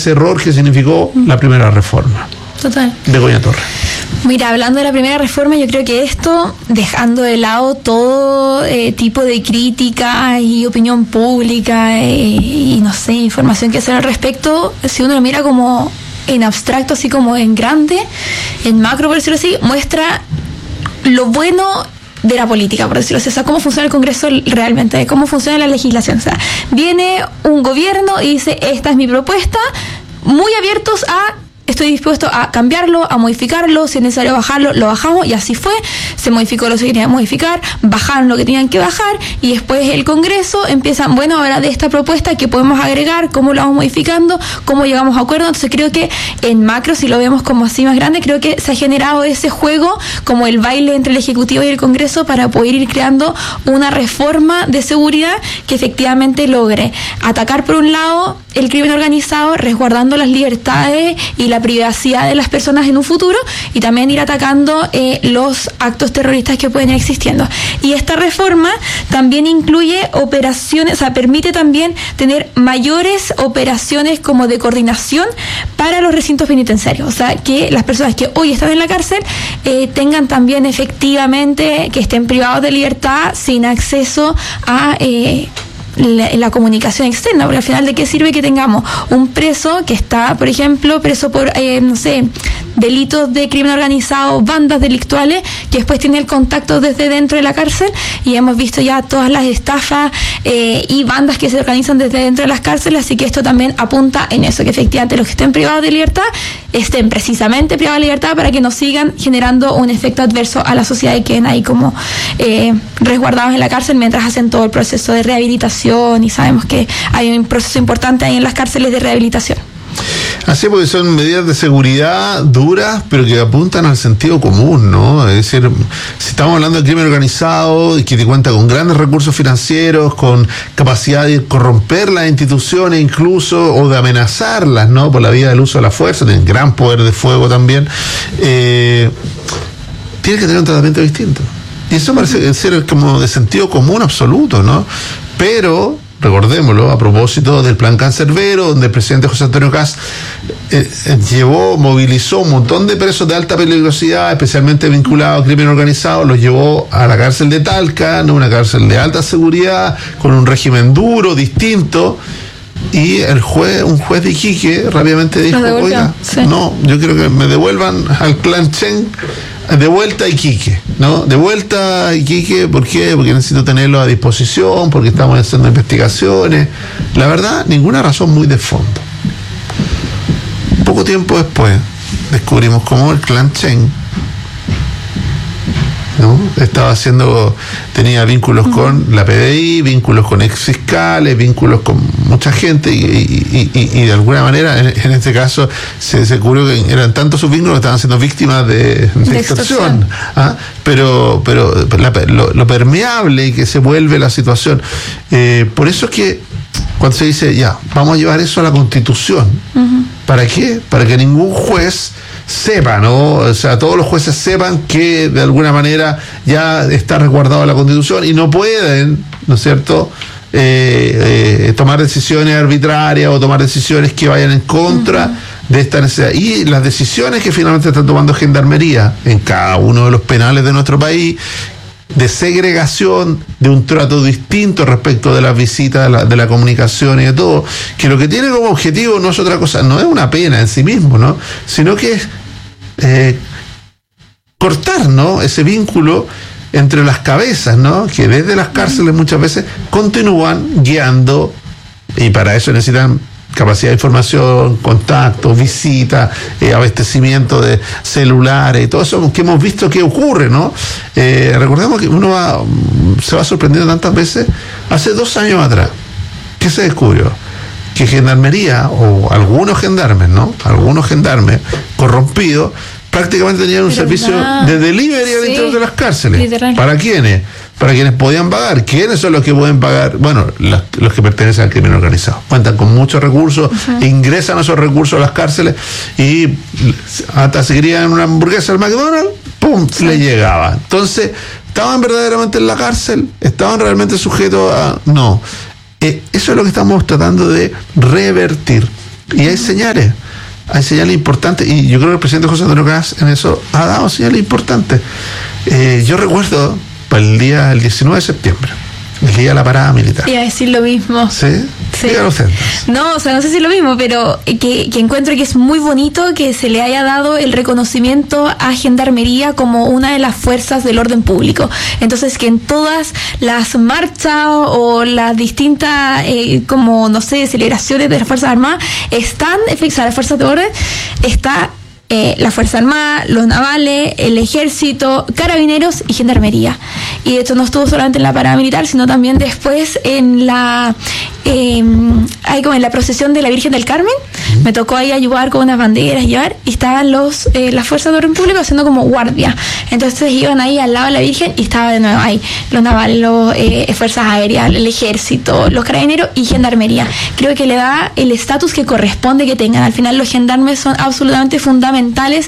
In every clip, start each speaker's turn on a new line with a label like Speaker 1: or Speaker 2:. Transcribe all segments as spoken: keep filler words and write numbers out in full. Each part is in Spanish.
Speaker 1: ese error que significó mm. la primera reforma.
Speaker 2: Total.
Speaker 1: Begoña Torres.
Speaker 2: Mira, hablando de la primera reforma, yo creo que esto, dejando de lado todo eh, tipo de crítica y opinión pública eh, y no sé, información que hacer al respecto, si uno lo mira como en abstracto, así como en grande, en macro, por decirlo así, muestra lo bueno de la política, por decirlo así, o sea, cómo funciona el Congreso realmente, cómo funciona la legislación. O sea, viene un gobierno y dice, esta es mi propuesta, muy abiertos a... Estoy dispuesto a cambiarlo, a modificarlo, si es necesario bajarlo, lo bajamos, y así fue. Se modificó lo que querían modificar, bajaron lo que tenían que bajar, y después el Congreso empieza, bueno, ahora de esta propuesta, ¿qué podemos agregar? ¿Cómo lo vamos modificando? ¿Cómo llegamos a acuerdo? Entonces creo que en macro, si lo vemos como así más grande, creo que se ha generado ese juego, como el baile entre el Ejecutivo y el Congreso, para poder ir creando una reforma de seguridad que efectivamente logre atacar por un lado el crimen organizado, resguardando las libertades y la privacidad de las personas en un futuro, y también ir atacando eh, los actos terroristas que pueden ir existiendo. Y esta reforma también incluye operaciones, o sea, permite también tener mayores operaciones como de coordinación para los recintos penitenciarios, o sea, que las personas que hoy están en la cárcel eh, tengan también efectivamente, que estén privados de libertad sin acceso a... Eh, La, la comunicación externa, porque al final, ¿de qué sirve que tengamos un preso que está, por ejemplo, preso por, eh, no sé, delitos de crimen organizado, bandas delictuales, que después tiene el contacto desde dentro de la cárcel? Y hemos visto ya todas las estafas eh, y bandas que se organizan desde dentro de las cárceles, así que esto también apunta en eso, que efectivamente los que estén privados de libertad estén precisamente privados de libertad para que no sigan generando un efecto adverso a la sociedad y queden ahí como eh, resguardados en la cárcel mientras hacen todo el proceso de rehabilitación, y sabemos que hay un proceso importante ahí en las cárceles de rehabilitación.
Speaker 1: Así, porque son medidas de seguridad duras, pero que apuntan al sentido común, ¿no? Es decir, si estamos hablando de crimen organizado y que te cuenta con grandes recursos financieros, con capacidad de corromper las instituciones incluso, o de amenazarlas, ¿no? Por la vía del uso de la fuerza, tienen gran poder de fuego también, eh, tiene que tener un tratamiento distinto. Y eso parece ser como de sentido común absoluto, ¿no? Pero, recordémoslo, a propósito del plan Cancerbero, donde el presidente José Antonio Kast eh, eh, llevó, movilizó un montón de presos de alta peligrosidad, especialmente vinculados al crimen organizado, los llevó a la cárcel de Talca, ¿no? Una cárcel de alta seguridad, con un régimen duro, distinto, y el juez, un juez de Iquique rápidamente dijo, oiga, sí. no, yo quiero que me devuelvan al clan Chen de vuelta a Iquique, ¿no? De vuelta a Iquique, ¿por qué? Porque necesito tenerlo a disposición, porque estamos haciendo investigaciones. La verdad, ninguna razón muy de fondo. Poco tiempo después, descubrimos cómo el clan Chen, ¿no? Estaba haciendo, tenía vínculos uh-huh. con la P D I, vínculos con ex fiscales, vínculos con mucha gente, y, y, y, y de alguna manera, en, en este caso, se descubrió que eran tantos sus vínculos que estaban siendo víctimas de, de, de extorsión. ¿Ah? Pero, pero la, lo, lo permeable que se vuelve la situación. Eh, por eso es que cuando se dice, ya, vamos a llevar eso a la Constitución. Uh-huh. ¿Para qué? Para que ningún juez sepa, ¿no? O sea, todos los jueces sepan que de alguna manera ya está resguardado la Constitución y no pueden, ¿no es cierto?, eh, eh, tomar decisiones arbitrarias o tomar decisiones que vayan en contra uh-huh. de esta necesidad. Y las decisiones que finalmente está tomando Gendarmería en cada uno de los penales de nuestro país, de segregación, de un trato distinto respecto de las visitas, de la, de la comunicación y de todo, que lo que tiene como objetivo no es otra cosa, no es una pena en sí mismo, ¿no? Sino que es eh, cortar, ¿no?, ese vínculo entre las cabezas, ¿no?, que desde las cárceles muchas veces continúan guiando, y para eso necesitan capacidad de información, contacto, visita, eh, abastecimiento de celulares y todo eso que hemos visto que ocurre, ¿no? Eh, recordemos que uno va, se va sorprendiendo tantas veces. Hace dos años atrás, ¿qué se descubrió? Que Gendarmería, o algunos gendarmes, ¿no? Algunos gendarmes corrompidos, prácticamente tenían un Pero servicio nada. de delivery al sí, interior de las cárceles. Literal. ¿Para quiénes? Para quienes podían pagar. ¿Quiénes son los que pueden pagar? Bueno, los, los que pertenecen al crimen organizado. Cuentan con muchos recursos, uh-huh. ingresan esos recursos a las cárceles y hasta se querían una hamburguesa al McDonald's, ¡pum!, sí. le llegaba. Entonces, ¿estaban verdaderamente en la cárcel? ¿Estaban realmente sujetos a...? No. Eh, eso es lo que estamos tratando de revertir. Y hay señales, hay señales importantes, y yo creo que el presidente José Antonio Kast en eso ha dado señales importantes. Eh, yo recuerdo para el día el diecinueve de septiembre, el día de la parada militar.
Speaker 2: Iba a decir lo mismo.
Speaker 1: ¿Sí?
Speaker 2: Sí. No, o sea, no sé si es lo mismo, pero que, que encuentro que es muy bonito que se le haya dado el reconocimiento a Gendarmería como una de las fuerzas del orden público. Entonces, que en todas las marchas o las distintas, eh, como, no sé, celebraciones de las Fuerzas Armadas, están, o sea, las Fuerzas de Orden, está Eh, la Fuerza Armada, los navales, el ejército, carabineros y gendarmería. Y de hecho no estuvo solamente en la parada militar, sino también después en la eh, hay como en la procesión de la Virgen del Carmen. Uh-huh. Me tocó ahí ayudar con unas banderas, llevar, y estaban los eh, las fuerzas de orden público haciendo como guardia. Entonces iban ahí al lado de la Virgen y estaba de nuevo ahí los navales, los eh, fuerzas aéreas, el ejército, los carabineros y gendarmería. Creo que le da el estatus que corresponde que tengan. Al final los gendarmes son absolutamente fundamentales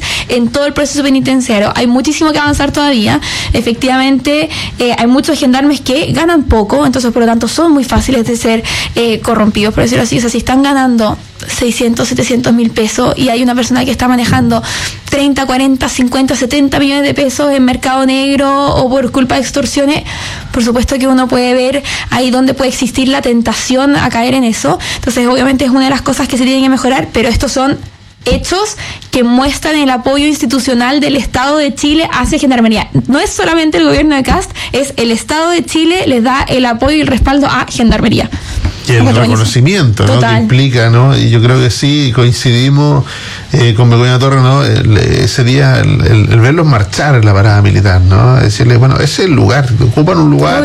Speaker 2: en todo el proceso penitenciario. Hay muchísimo que avanzar todavía. Efectivamente, eh, hay muchos gendarmes que ganan poco, entonces por lo tanto son muy fáciles de ser eh, corrompidos, por decirlo así. O sea, si están ganando seiscientos, setecientos mil pesos y hay una persona que está manejando treinta, cuarenta, cincuenta, setenta millones de pesos en mercado negro o por culpa de extorsiones, por supuesto que uno puede ver ahí donde puede existir la tentación a caer en eso. Entonces obviamente es una de las cosas que se tienen que mejorar, pero estos son hechos que muestran el apoyo institucional del Estado de Chile hacia Gendarmería. No es solamente el gobierno de Kast, es el Estado de Chile les da el apoyo y el respaldo a Gendarmería.
Speaker 1: Y el reconocimiento, ¿no?, que implica, ¿no? Y yo creo que sí, coincidimos eh, con Begoña Torres, ¿no? El, ese día, el, el, el verlos marchar en la parada militar, ¿no? Decirles, bueno, ese es el lugar, ocupan un lugar,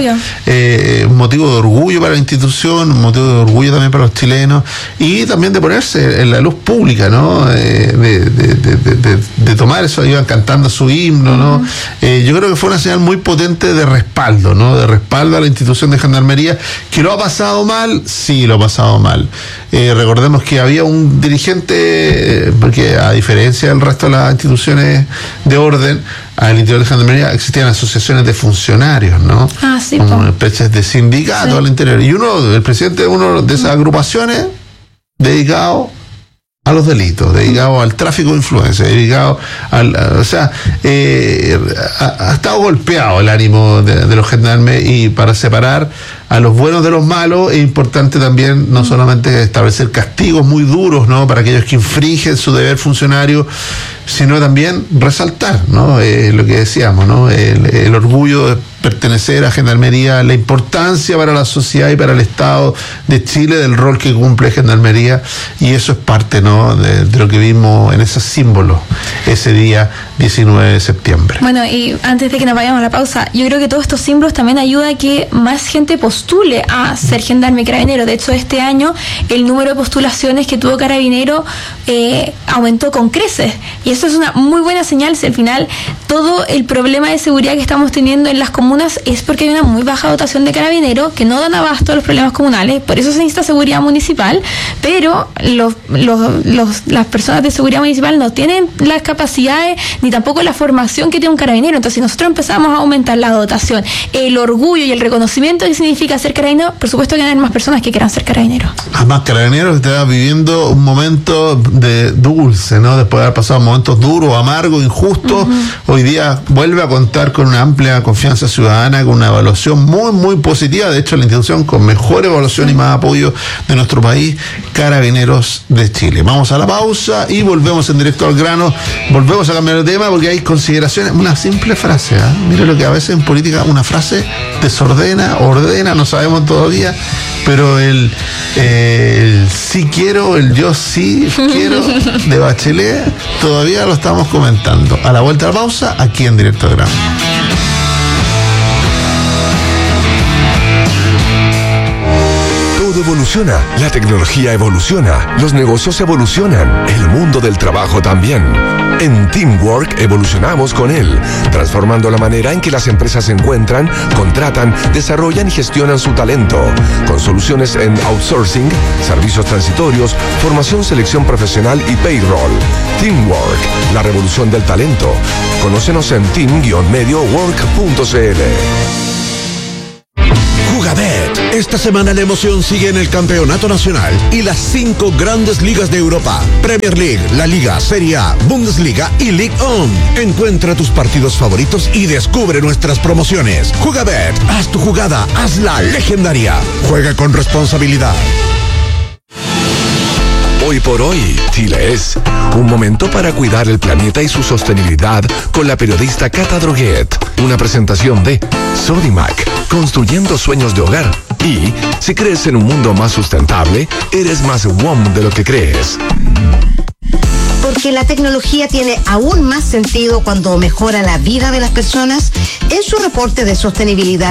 Speaker 1: eh, un motivo de orgullo para la institución, un motivo de orgullo también para los chilenos, y también de ponerse en la luz pública, ¿no? Eh, de, de, de, de, de, de tomar eso, iban cantando su himno, ¿no? Uh-huh. Eh, yo creo que fue una señal muy potente de respaldo, ¿no? De respaldo a la institución de Gendarmería, que lo ha pasado mal. Sí, lo ha pasado mal. Eh, recordemos que había un dirigente, eh, porque a diferencia del resto de las instituciones de orden, al interior de Gendarmería existían asociaciones de funcionarios, ¿no?
Speaker 2: Ah, sí.
Speaker 1: Como especies de sindicatos, sí, al interior. Y uno, el presidente de una de esas agrupaciones, dedicado a los delitos, dedicado al tráfico de influencia, dedicado al, a, o sea, eh, ha, ha estado golpeado el ánimo de, de los gendarmes, y para separar a los buenos de los malos es importante también no solamente establecer castigos muy duros, ¿no?, para aquellos que infringen su deber funcionario, sino también resaltar, ¿no?, eh, lo que decíamos, ¿no?, el, el orgullo de pertenecer a Gendarmería, la importancia para la sociedad y para el Estado de Chile del rol que cumple Gendarmería, y eso es parte, ¿no?, de, de lo que vimos en esos símbolos ese día diecinueve de septiembre.
Speaker 2: Bueno, y antes de que nos vayamos a la pausa, yo creo que todos estos símbolos también ayudan a que más gente postule a ser gendarme y carabinero. De hecho, este año el número de postulaciones que tuvo carabinero eh, aumentó con creces, y eso es una muy buena señal. Si al final todo el problema de seguridad que estamos teniendo en las comunas es porque hay una muy baja dotación de carabineros que no dan abasto a los problemas comunales, por eso se necesita seguridad municipal, pero los, los, los, las personas de seguridad municipal no tienen las capacidades ni tampoco la formación que tiene un carabinero. Entonces, si nosotros empezamos a aumentar la dotación, el orgullo y el reconocimiento que significa ser carabinero, por supuesto que van a haber más personas que quieran ser carabineros.
Speaker 1: Además, carabineros está viviendo un momento de dulce, ¿no? Después de haber pasado momentos duros, amargos, injustos, uh-huh. Hoy día vuelve a contar con una amplia confianza ciudadana, con una evaluación muy, muy positiva. De hecho, la institución con mejor evaluación y más apoyo de nuestro país, Carabineros de Chile. Vamos a la pausa y volvemos en directo al grano. Volvemos a cambiar de tema porque hay consideraciones. Una simple frase, ¿eh? Mire lo que a veces en política una frase desordena, ordena, no sabemos todavía, pero el, eh, el sí quiero, el yo sí quiero de Bachelet todavía lo estamos comentando. A la vuelta a la pausa, aquí en directo al grano.
Speaker 3: Evoluciona, la tecnología evoluciona, los negocios evolucionan, el mundo del trabajo también. En Teamwork evolucionamos con él, transformando la manera en que las empresas encuentran, contratan, desarrollan y gestionan su talento, con soluciones en outsourcing, servicios transitorios, formación, selección profesional y payroll. Teamwork, la revolución del talento. Conócenos en team guion medio work punto c l.
Speaker 4: Jugabet. Esta semana la emoción sigue en el Campeonato Nacional y las cinco grandes ligas de Europa: Premier League, La Liga, Serie A, Bundesliga y Ligue uno. Encuentra tus partidos favoritos y descubre nuestras promociones. Jugabet, haz tu jugada, hazla legendaria. Juega con responsabilidad.
Speaker 3: Hoy por hoy, Chile es un momento para cuidar el planeta y su sostenibilidad con la periodista Cata Droguet. Una presentación de Sodimac, construyendo sueños de hogar. Y si crees en un mundo más sustentable, eres más W O M de lo que crees.
Speaker 5: Porque la tecnología tiene aún más sentido cuando mejora la vida de las personas. En su reporte de sostenibilidad